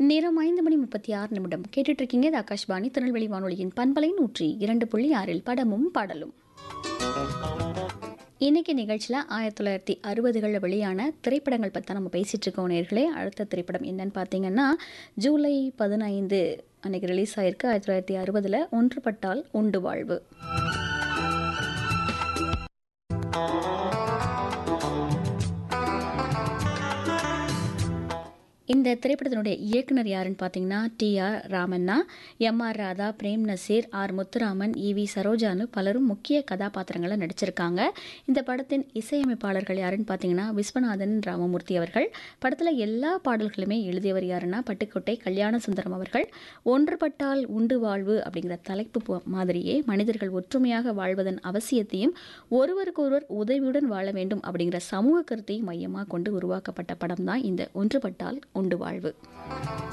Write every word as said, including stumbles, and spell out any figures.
நேரம் ஐந்து மணி முப்பத்தி ஆறு நிமிடம் கேட்டுட்டு இருக்கீங்க. இது ஆகாஷ்வாணி திருநெல்வேலி வானொலியின் பண்பலை நூற்றி இரண்டு புள்ளி ஆறில் படமும் பாடலும். இன்னைக்கு நிகழ்ச்சியில் ஆயிரத்தி தொள்ளாயிரத்தி அறுபதுகளில் வெளியான திரைப்படங்கள் பற்றி தான் நம்ம பேசிகிட்டு இருக்கோம் நேர்களே. அடுத்த திரைப்படம் என்னன்னு பார்த்தீங்கன்னா, ஜூலை பதினைந்து அன்னைக்கு ரிலீஸ் ஆயிருக்கு. ஆயிரத்தி தொள்ளாயிரத்தி அறுபதில் ஒன்றுபட்டால் உண்டு வாழ்வு. இந்த திரைப்படத்தினுடைய இயக்குனர் யாருன்னு பார்த்தீங்கன்னா D R Ramanna, M R Radha, frame Nazeer, R Muthuraman, E V சரோஜான்னு பலரும் முக்கிய கதாபாத்திரங்களை நடிச்சிருக்காங்க. இந்த படத்தின் இசையமைப்பாளர்கள் யாருன்னு பார்த்தீங்கன்னா விஸ்வநாதன் ராமமூர்த்தி அவர்கள். படத்தில் எல்லா பாடல்களுமே எழுதியவர் யாருன்னா பட்டுக்கோட்டை கல்யாண சுந்தரம் அவர்கள். ஒன்றுபட்டால் உண்டு வாழ்வு அப்படிங்கிற தலைப்பு மாதிரியே மனிதர்கள் ஒற்றுமையாக வாழ்வதன் அவசியத்தையும் ஒருவருக்கொருவர் உதவியுடன் வாழ வேண்டும் அப்படிங்கிற சமூக கருத்தையும் மையமாக கொண்டு உருவாக்கப்பட்ட படம் தான் இந்த ஒன்றுபட்டால் உண்டு வாழ்வு.